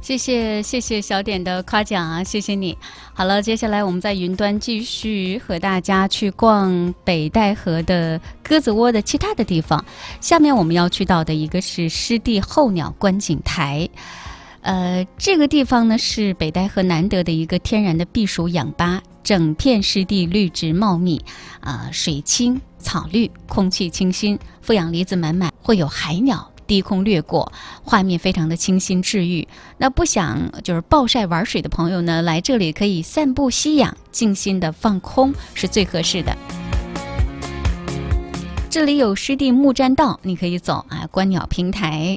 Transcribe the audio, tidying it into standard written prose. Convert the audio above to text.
谢谢小点的夸奖啊，谢谢你。好了，接下来我们在云端继续和大家去逛北戴河的鸽子窝的其他的地方。下面我们要去到的一个是湿地候鸟观景台。这个地方呢是北戴河难得的一个天然的避暑氧吧，整片湿地绿植茂密，水清草绿，空气清新，负氧离子满满，会有海鸟低空掠过，画面非常的清新治愈。那不想就是暴晒玩水的朋友呢，来这里可以散步吸氧，静心的放空是最合适的。这里有湿地木栈道，你可以走观鸟平台，